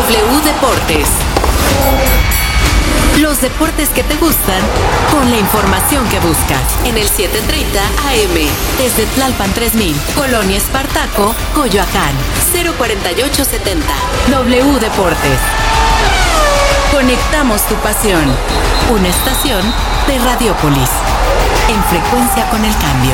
W Deportes. Los deportes que te gustan con la información que buscas. En el 730 AM. Desde Tlalpan 3000. Colonia Espartaco, Coyoacán. 04870. W Deportes. Conectamos tu pasión. Una estación de Radiopolis. En frecuencia con el cambio.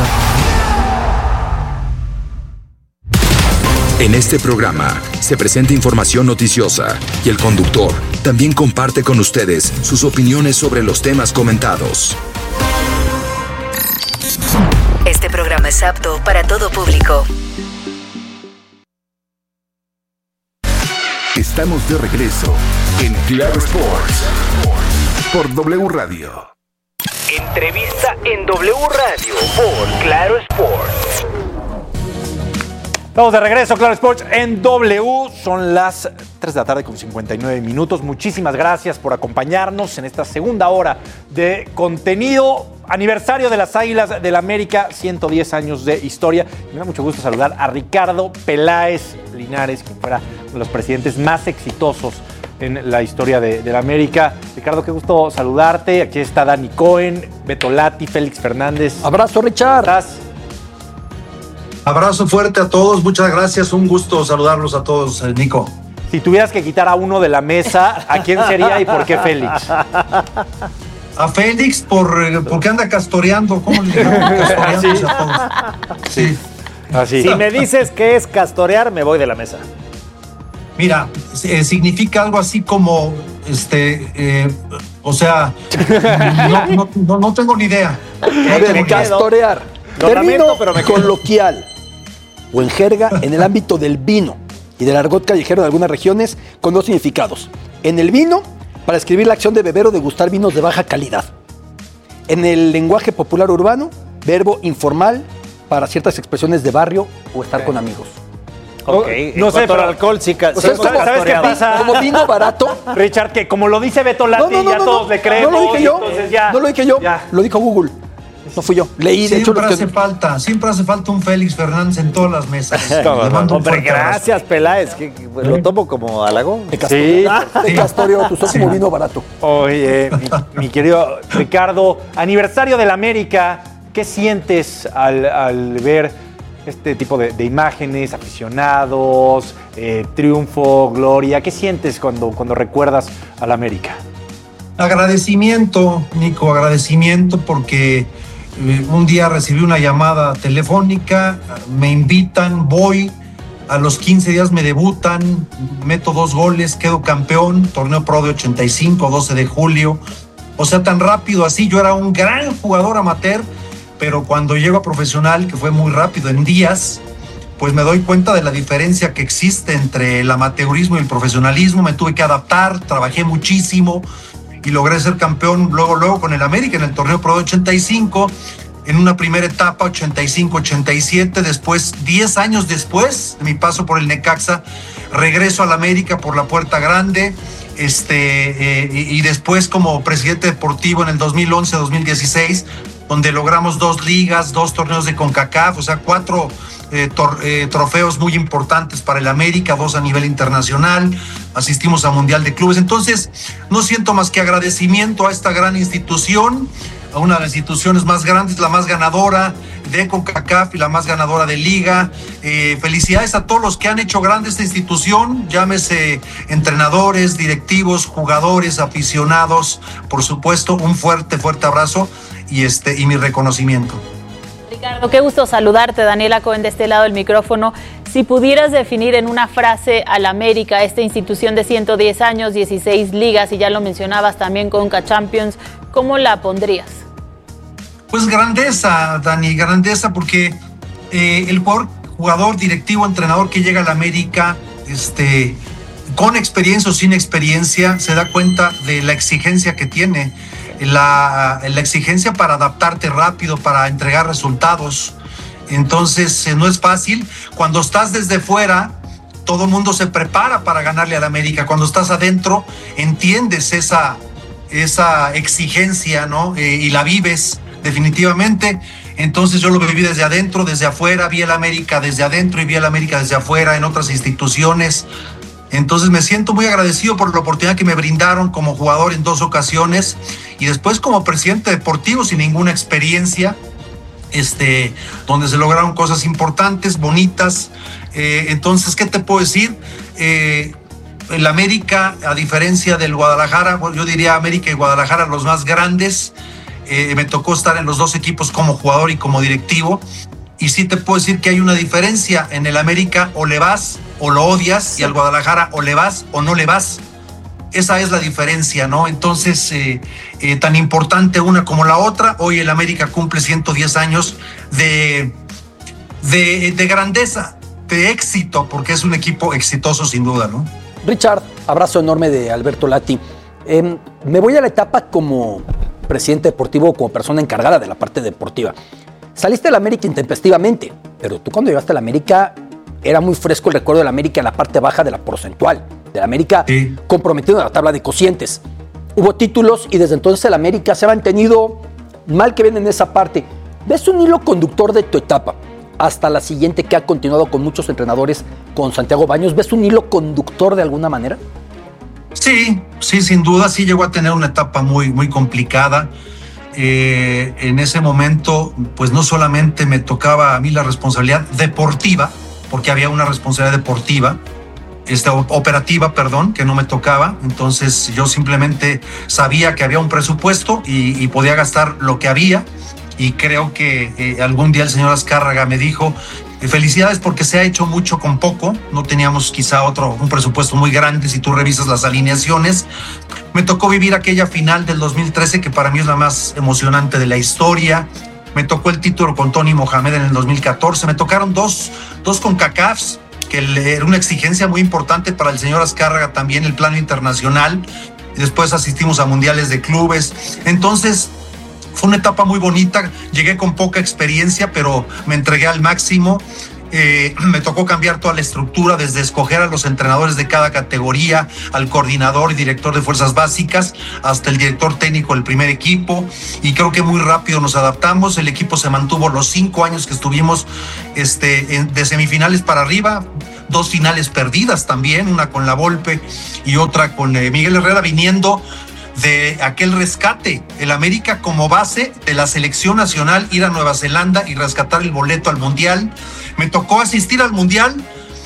En este programa se presenta información noticiosa y el conductor también comparte con ustedes sus opiniones sobre los temas comentados. Este programa es apto para todo público. Estamos de regreso en Claro Sports por W Radio. Entrevista en W Radio por Claro Sports. Estamos de regreso, Claro Sports en W. Son las 3 de la tarde con 59 minutos. Muchísimas gracias por acompañarnos en esta segunda hora de contenido. Aniversario de las Águilas del América, 110 años de historia. Me da mucho gusto saludar a Ricardo Peláez Linares, quien fuera uno de los presidentes más exitosos en la historia de la América. Ricardo, qué gusto saludarte. Aquí está Dani Cohen, Beto Lati, Félix Fernández. Abrazo, Richard. ¿Cómo estás? Abrazo fuerte a todos, muchas gracias, un gusto saludarlos a todos, Nico. Si tuvieras que quitar a uno de la mesa, ¿a quién sería y por qué Félix? A Félix porque anda castoreando, ¿cómo le digo? Castoreando a todos. Sí. Así. Si me dices que es castorear, me voy de la mesa. Mira, significa algo así como, o sea, no tengo ni idea. Castorear. Término coloquial o en jerga en el ámbito del vino y del argot callejero de algunas regiones con dos significados. En el vino, para escribir la acción de beber o degustar vinos de baja calidad. En el lenguaje popular urbano, verbo informal para ciertas expresiones de barrio o estar con amigos. Ok, no sé, pero alcohol sí. O sea, es como, ¿sabes qué pasa? Como vino barato. Richard, que como lo dice Beto Lati, ya todos le creemos. No lo dije yo, no lo dije yo, ya. Lo dijo Google. No fui yo. Leí, de hecho, siempre hace falta un Félix Fernández en todas las mesas. Hombre, gracias, Peláez. Que lo tomo como halago. Te castoreo, tú sos como vino barato. Oye, mi querido Ricardo, aniversario del América, ¿qué sientes al ver este tipo de imágenes, aficionados, triunfo, gloria? ¿Qué sientes cuando recuerdas al América? Agradecimiento, Nico, agradecimiento porque un día recibí una llamada telefónica, me invitan, voy, a los 15 días me debutan, meto 2 goles, quedo campeón, torneo pro de 85, 12 de julio. O sea, tan rápido así, yo era un gran jugador amateur, pero cuando llego a profesional, que fue muy rápido, en días, pues me doy cuenta de la diferencia que existe entre el amateurismo y el profesionalismo. Me tuve que adaptar, trabajé muchísimo y logré ser campeón luego con el América en el torneo pro de 85, en una primera etapa 85-87, después 10 años después de mi paso por el Necaxa, regreso al América por la puerta grande, y después como presidente deportivo en el 2011-2016, donde logramos 2 ligas, 2 torneos de CONCACAF, o sea, 4 trofeos muy importantes para el América, 2 a nivel internacional, asistimos a Mundial de Clubes. Entonces, no siento más que agradecimiento a esta gran institución, a una de las instituciones más grandes, la más ganadora de CONCACAF y la más ganadora de Liga. Felicidades a todos los que han hecho grande esta institución, llámese entrenadores, directivos, jugadores, aficionados, por supuesto, un fuerte abrazo y mi reconocimiento. Ricardo, qué gusto saludarte. Daniela Cohen de este lado del micrófono. Si pudieras definir en una frase al América, esta institución de 110 años, 16 ligas, y ya lo mencionabas también Conca Champions, ¿cómo la pondrías? Pues grandeza, Dani, grandeza, porque el jugador, directivo, entrenador que llega al América, con experiencia o sin experiencia, se da cuenta de la exigencia que tiene. La exigencia para adaptarte rápido, para entregar resultados. Entonces no es fácil. Cuando estás desde fuera, todo el mundo se prepara para ganarle al América. Cuando estás adentro, entiendes esa exigencia, ¿no? Y la vives definitivamente. Entonces yo lo viví desde adentro, desde afuera, vi el América desde adentro y vi el América desde afuera en otras instituciones. Entonces me siento muy agradecido por la oportunidad que me brindaron como jugador en 2 ocasiones y después como presidente deportivo sin ninguna experiencia, donde se lograron cosas importantes, bonitas. Entonces, ¿qué te puedo decir? El América, a diferencia del Guadalajara, yo diría América y Guadalajara los más grandes. Me tocó estar en los 2 equipos como jugador y como directivo. Y sí te puedo decir que hay una diferencia. En el América o le vas o lo odias, y al Guadalajara o le vas o no le vas. Esa es la diferencia, ¿no? Entonces, tan importante una como la otra. Hoy el América cumple 110 años de grandeza, de éxito, porque es un equipo exitoso sin duda, ¿no? Richard, abrazo enorme de Alberto Lati. Me voy a la etapa como presidente deportivo, como persona encargada de la parte deportiva. Saliste de la América intempestivamente, pero tú cuando llegaste a la América era muy fresco el recuerdo de la América en la parte baja de la porcentual, de la América sí, comprometido en la tabla de cocientes. Hubo títulos y desde entonces el América se ha mantenido mal que bien en esa parte. ¿Ves un hilo conductor de tu etapa hasta la siguiente que ha continuado con muchos entrenadores, con Santiago Baños? ¿Ves un hilo conductor de alguna manera? Sí, sin duda, sí llegó a tener una etapa muy, muy complicada. En ese momento, pues no solamente me tocaba a mí la responsabilidad deportiva, porque había una responsabilidad deportiva, operativa, que no me tocaba. Entonces yo simplemente sabía que había un presupuesto y podía gastar lo que había. Y creo que algún día el señor Azcárraga me dijo: felicidades porque se ha hecho mucho con poco. No teníamos quizá un presupuesto muy grande si tú revisas las alineaciones. Me tocó vivir aquella final del 2013 que para mí es la más emocionante de la historia. Me tocó el título con Tony Mohamed en el 2014. Me tocaron dos CONCACAFs, que era una exigencia muy importante para el señor Azcárraga también, el plano internacional. Y después asistimos a mundiales de clubes. Entonces fue una etapa muy bonita. Llegué con poca experiencia, pero me entregué al máximo. Me tocó cambiar toda la estructura, desde escoger a los entrenadores de cada categoría, al coordinador y director de fuerzas básicas, hasta el director técnico del primer equipo, y creo que muy rápido nos adaptamos. El equipo se mantuvo los 5 años que estuvimos de semifinales para arriba, 2 finales perdidas también, una con la Volpe y otra con Miguel Herrera, viniendo de aquel rescate, el América como base de la selección nacional, ir a Nueva Zelanda y rescatar el boleto al Mundial. Me tocó asistir al Mundial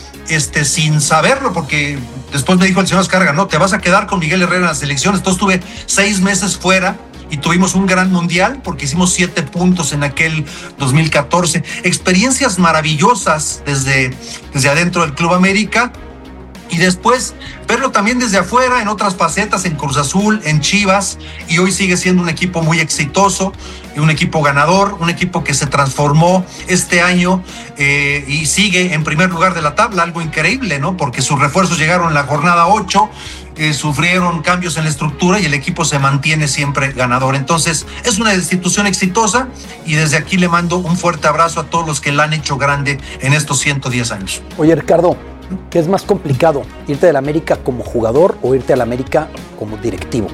sin saberlo, porque después me dijo el señor Azcárraga: no, te vas a quedar con Miguel Herrera en la selección. Entonces estuve 6 meses fuera y tuvimos un gran Mundial porque hicimos 7 puntos en aquel 2014. Experiencias maravillosas desde adentro del Club América. Y después verlo también desde afuera en otras facetas, en Cruz Azul, en Chivas, y hoy sigue siendo un equipo muy exitoso, un equipo ganador, un equipo que se transformó este año y sigue en primer lugar de la tabla, algo increíble, ¿no? Porque sus refuerzos llegaron en la jornada 8, sufrieron cambios en la estructura y el equipo se mantiene siempre ganador. Entonces es una institución exitosa y desde aquí le mando un fuerte abrazo a todos los que la han hecho grande en estos 110 años. Oye, Ricardo, ¿qué es más complicado? ¿Irte de la América como jugador o irte a la América como directivo?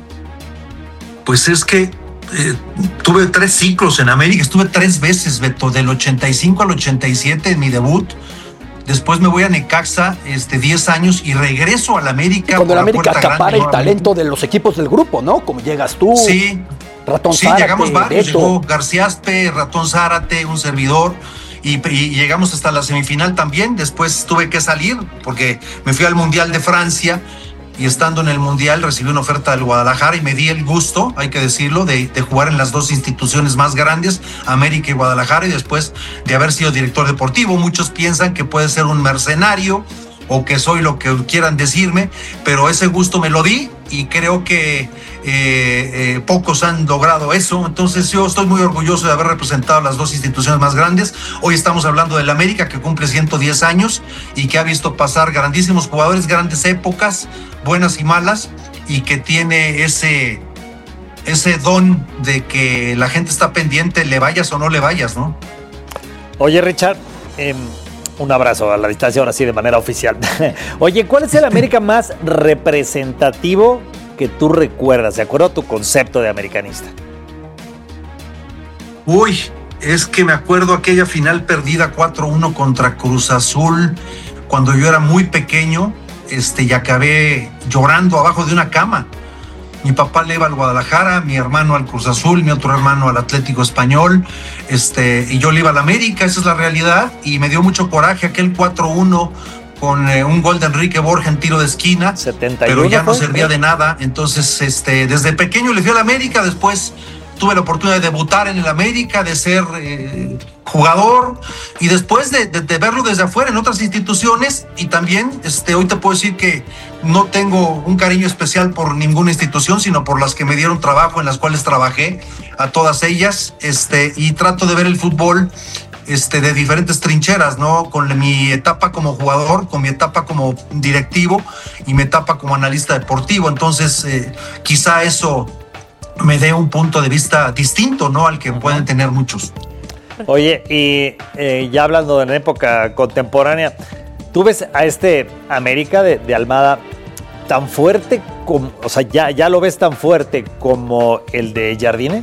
Pues es que tuve 3 ciclos en América. Estuve 3 veces, Beto, del 85 al 87 en mi debut. Después me voy a Necaxa 10 años y regreso a la América. Cuando la América acapara el talento de los equipos del grupo, ¿no? Como llegas tú. Sí. Ratón Zárate, llegamos varios. Beto. Llegó Garciaspe, Ratón Zárate, un servidor. Y llegamos hasta la semifinal también. Después tuve que salir porque me fui al Mundial de Francia, y estando en el Mundial recibí una oferta del Guadalajara y me di el gusto, hay que decirlo, de jugar en las 2 instituciones más grandes, América y Guadalajara, y después de haber sido director deportivo. Muchos piensan que puede ser un mercenario o que soy lo que quieran decirme, pero ese gusto me lo di y creo que pocos han logrado eso. Entonces yo estoy muy orgulloso de haber representado las 2 instituciones más grandes. Hoy estamos hablando del América, que cumple 110 años y que ha visto pasar grandísimos jugadores, grandes épocas, buenas y malas, y que tiene ese don de que la gente está pendiente, le vayas o no le vayas, ¿no? Oye, Richard, un abrazo a la distancia, ahora sí, de manera oficial. Oye, ¿cuál es el América más representativo que tú recuerdas, de acuerdo a tu concepto de americanista? Uy, es que me acuerdo aquella final perdida 4-1 contra Cruz Azul, cuando yo era muy pequeño. y acabé llorando abajo de una cama. Mi papá le iba al Guadalajara, mi hermano al Cruz Azul, mi otro hermano al Atlético Español, y yo le iba al América, esa es la realidad, y me dio mucho coraje aquel 4-1 con un gol de Enrique Borja en tiro de esquina, 71, pero ya no servía de nada. Entonces, desde pequeño le fui al América, después tuve la oportunidad de debutar en el América, de ser jugador, y después de verlo desde afuera en otras instituciones, y también hoy te puedo decir que no tengo un cariño especial por ninguna institución, sino por las que me dieron trabajo, en las cuales trabajé, a todas ellas, y trato de ver el fútbol de diferentes trincheras, ¿no? Con mi etapa como jugador, con mi etapa como directivo y mi etapa como analista deportivo. Entonces, quizá eso me dé un punto de vista distinto, ¿no? Al que pueden tener muchos. Oye, y ya hablando de una época contemporánea, ¿tú ves a América de Almada tan fuerte, o sea, ya lo ves tan fuerte como el de Jardine?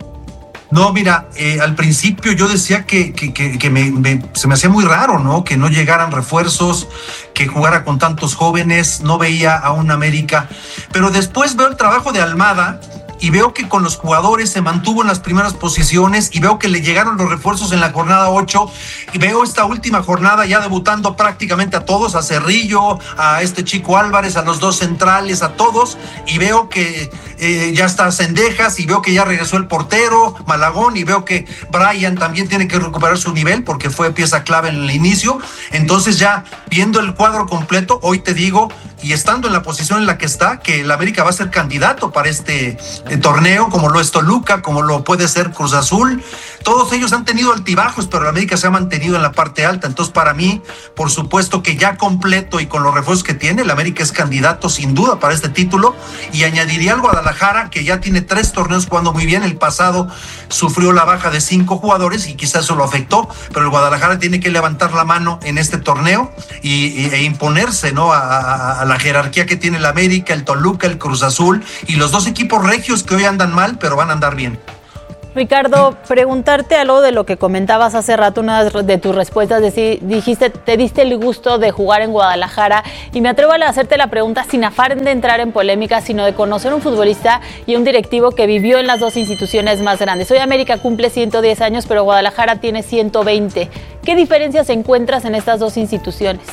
No, mira, al principio yo decía que se me hacía muy raro, ¿no? Que no llegaran refuerzos, que jugara con tantos jóvenes, no veía a un América. Pero después veo el trabajo de Almada y veo que con los jugadores se mantuvo en las primeras posiciones, y veo que le llegaron los refuerzos en la jornada 8, y veo esta última jornada ya debutando prácticamente a todos, a Cerrillo, a Chico Álvarez, a los dos centrales, a todos, y veo que ya está Cendejas, y veo que ya regresó el portero Malagón, y veo que Brian también tiene que recuperar su nivel porque fue pieza clave en el inicio. Entonces, ya viendo el cuadro completo, hoy te digo, y estando en la posición en la que está, que el América va a ser candidato para este torneo, como lo es Toluca, como lo puede ser Cruz Azul. Todos ellos han tenido altibajos, pero el América se ha mantenido en la parte alta. Entonces, para mí, por supuesto que ya completo y con los refuerzos que tiene, el América es candidato sin duda para este título. Y añadiría al Guadalajara, que ya tiene 3 torneos jugando muy bien. El pasado sufrió la baja de 5 jugadores y quizás eso lo afectó, pero el Guadalajara tiene que levantar la mano en este torneo e imponerse, ¿no? A la jerarquía que tiene el América, el Toluca, el Cruz Azul y los 2 equipos regios que hoy andan mal, pero van a andar bien. Ricardo, preguntarte algo de lo que comentabas hace rato, una de tus respuestas, dijiste, te diste el gusto de jugar en Guadalajara, y me atrevo a hacerte la pregunta sin afán de entrar en polémica, sino de conocer un futbolista y un directivo que vivió en las 2 instituciones más grandes. Hoy América cumple 110 años, pero Guadalajara tiene 120. ¿Qué diferencias encuentras en estas 2 instituciones?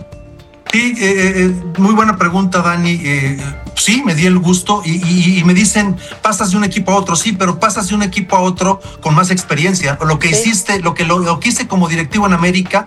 Sí, muy buena pregunta, Dani. Sí, me di el gusto y me dicen, pasas de un equipo a otro. Sí, pero pasas de un equipo a otro con más experiencia. Lo que hiciste, lo que hice como directivo en América,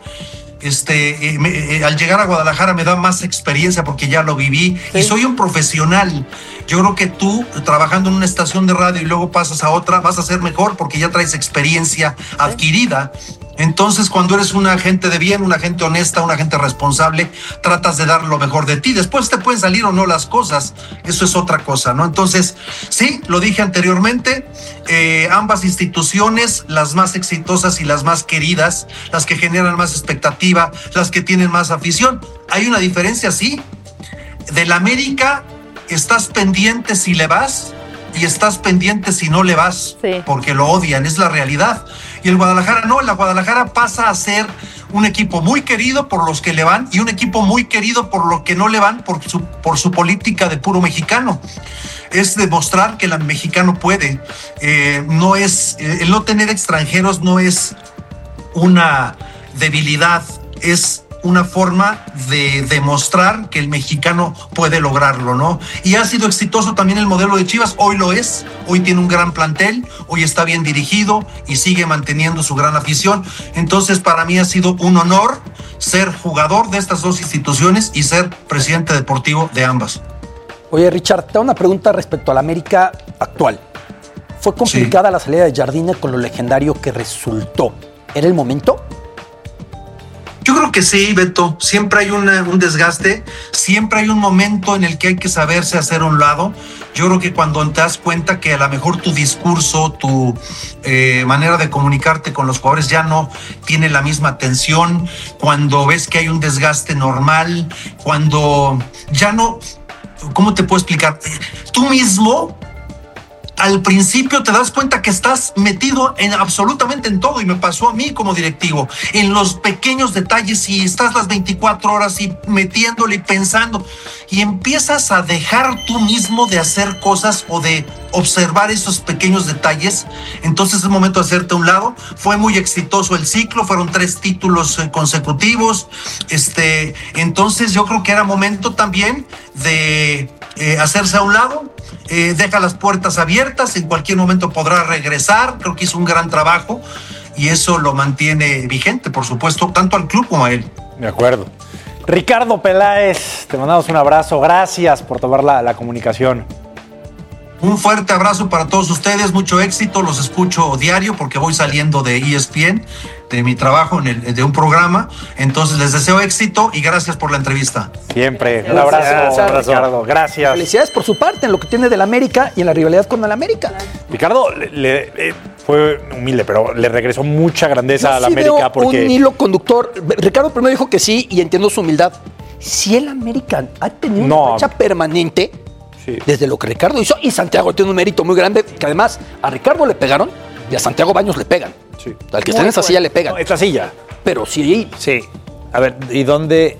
al llegar a Guadalajara me da más experiencia porque ya lo viví, y soy un profesional. Yo creo que tú, trabajando en una estación de radio y luego pasas a otra, vas a ser mejor porque ya traes experiencia adquirida. Entonces, cuando eres una gente de bien, una gente honesta, una gente responsable, tratas de dar lo mejor de ti. Después te pueden salir o no las cosas, eso es otra cosa, ¿no? Entonces, sí, lo dije anteriormente, ambas instituciones, las más exitosas y las más queridas, las que generan más expectativa, las que tienen más afición. Hay una diferencia, sí. Del América estás pendiente si le vas y estás pendiente si no le vas, porque lo odian, es la realidad. Y el Guadalajara no, el Guadalajara pasa a ser un equipo muy querido por los que le van y un equipo muy querido por los que no le van por su política de puro mexicano. Es demostrar que el mexicano puede. No es, el no tener extranjeros no es una debilidad, es una forma de demostrar que el mexicano puede lograrlo, ¿no? Y ha sido exitoso también el modelo de Chivas, hoy lo es, hoy tiene un gran plantel, hoy está bien dirigido y sigue manteniendo su gran afición. Entonces, para mí ha sido un honor ser jugador de estas 2 instituciones y ser presidente deportivo de ambas. Oye, Richard, te hago una pregunta respecto a la América actual. ¿Fue complicada la salida de Jardine con lo legendario que resultó? ¿Era el momento? Yo creo que sí, Beto. Siempre hay un desgaste, siempre hay un momento en el que hay que saberse hacer a un lado. Yo creo que cuando te das cuenta que a lo mejor tu discurso, tu manera de comunicarte con los jugadores ya no tiene la misma atención, cuando ves que hay un desgaste normal, cuando ya no... ¿Cómo te puedo explicar? Tú mismo al principio te das cuenta que estás metido en absolutamente en todo, y me pasó a mí como directivo, en los pequeños detalles, y estás las 24 horas y metiéndole y pensando, y empiezas a dejar tú mismo de hacer cosas o de observar esos pequeños detalles. Entonces es el momento de hacerte a un lado. Fue muy exitoso el ciclo, fueron 3 títulos consecutivos, entonces yo creo que era momento también de hacerse a un lado. Deja las puertas abiertas, en cualquier momento podrá regresar. Creo que hizo un gran trabajo y eso lo mantiene vigente, por supuesto, tanto al club como a él. De acuerdo. Ricardo Peláez, te mandamos un abrazo. Gracias por tomar la comunicación. Un fuerte abrazo para todos ustedes, mucho éxito. Los escucho diario porque voy saliendo de ESPN, de mi trabajo de un programa. Entonces les deseo éxito y gracias por la entrevista. Siempre. Un abrazo, Ricardo. Gracias. Felicidades por su parte en lo que tiene del América y en la rivalidad con el América. Ricardo fue humilde, pero le regresó mucha grandeza a la América. Veo porque un hilo conductor. Ricardo primero dijo que sí y entiendo su humildad. Si el América ha tenido una racha permanente, sí, desde lo que Ricardo hizo, y Santiago tiene un mérito muy grande, que además a Ricardo le pegaron y a Santiago Baños le pegan. Sí. Al que está en esa silla le pegan. No, esta silla. Pero sí. Sí. A ver, ¿y dónde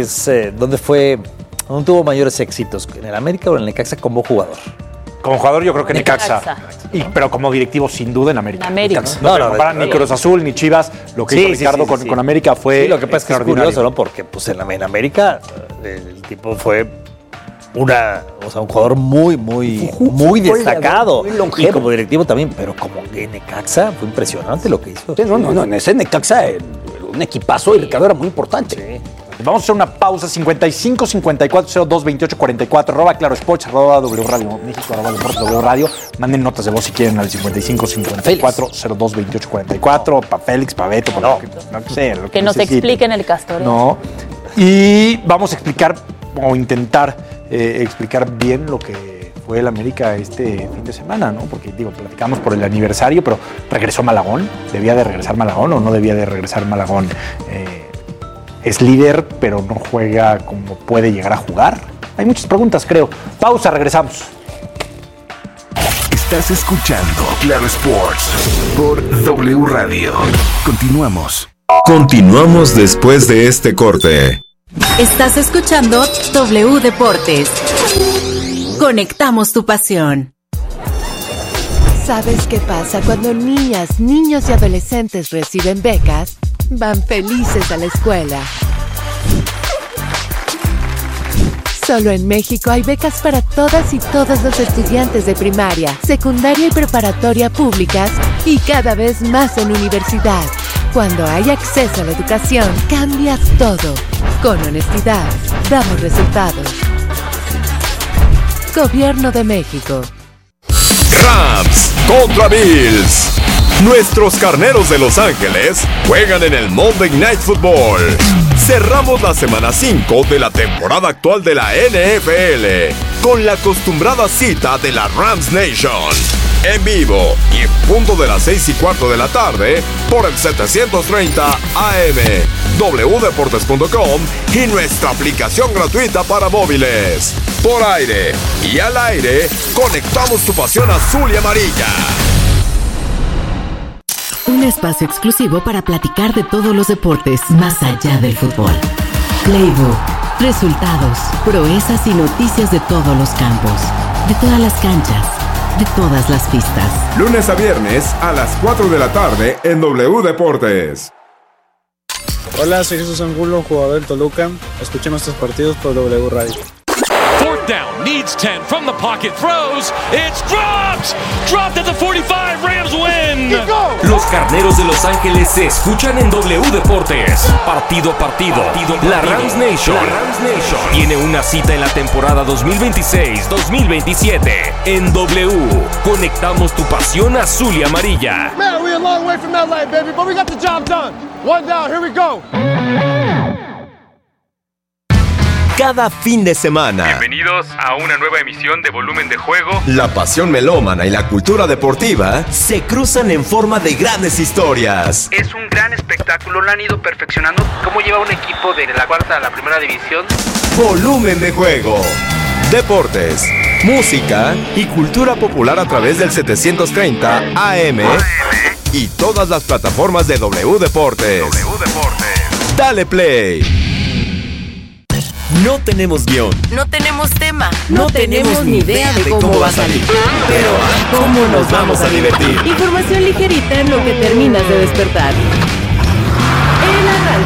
tuvo mayores éxitos? ¿En el América o en el Necaxa como jugador? Como jugador yo creo que Necaxa. Pero como directivo sin duda en América. No comparan ni Cruz Azul ni Chivas. Lo que hizo Ricardo con América fue sí, lo que pasa es que es curioso, ¿no? Porque pues en América el tipo fue un jugador muy destacado. Muy longevo. Y como directivo también, pero como en Necaxa fue impresionante lo que hizo. Sí, no, en ese Necaxa un equipazo y Ricardo era muy importante. Sí. Vamos a hacer una pausa. 55 54 02 28 44 @Claro Sports, @W Radio México, @Deportes W Radio. Manden notas de voz si quieren al 55 54 02 28 44 para Félix, para Beto, para lo que sea. Que nos expliquen el Castoreo. No. Y vamos a explicar o intentar explicar bien lo que fue el América este fin de semana, ¿no? Porque platicamos por el aniversario, pero ¿regresó Malagón? ¿Debía de regresar Malagón o no debía de regresar Malagón? Es líder, pero no juega como puede llegar a jugar. Hay muchas preguntas, creo. Pausa, regresamos. Estás escuchando Claro Sports por W Radio. Continuamos después de este corte. Estás escuchando W Deportes. Conectamos tu pasión. ¿Sabes qué pasa cuando niñas, niños y adolescentes reciben becas? Van felices a la escuela. Solo en México hay becas para todas y todos los estudiantes de primaria, secundaria y preparatoria públicas y cada vez más en universidad. Cuando hay acceso a la educación, cambias todo. Con honestidad, damos resultados. Gobierno de México. Rams contra Bills. Nuestros carneros de Los Ángeles juegan en el Monday Night Football. Cerramos la semana 5 de la temporada actual de la NFL con la acostumbrada cita de la Rams Nation. En vivo y en punto de las 6:15 de la tarde por el 730 AM, wdeportes.com y nuestra aplicación gratuita para móviles. Por aire y al aire, conectamos tu pasión azul y amarilla. Un espacio exclusivo para platicar de todos los deportes más allá del fútbol. Playbook, resultados, proezas y noticias de todos los campos, de todas las canchas, de todas las pistas. Lunes a viernes a las 4 de la tarde en W Deportes. Hola, soy Jesús Angulo, jugador del Toluca. Escuchen nuestros partidos por W Radio. Fourth down, needs 10 from the pocket, throws, it's dropped at the 45, Rams win. Los carneros de Los Ángeles se escuchan en W Deportes. Partido a partido, la Rams Nation tiene una cita en la temporada 2026-2027. En W, conectamos tu pasión azul y amarilla. Man, we're a long way from that light, baby, but we got the job done. One down, here we go. Cada fin de semana. Bienvenidos a una nueva emisión de Volumen de Juego. La pasión melómana y la cultura deportiva se cruzan en forma de grandes historias. Es un gran espectáculo, lo han ido perfeccionando. ¿Cómo lleva un equipo de la cuarta a la primera división? Volumen de Juego. Deportes, música y cultura popular a través del 730 AM y todas las plataformas de W Deportes. Dale play. No tenemos guión. No tenemos tema. No tenemos ni idea de cómo va a salir. Pero ¿cómo nos vamos a divertir? Información ligerita en lo que terminas de despertar.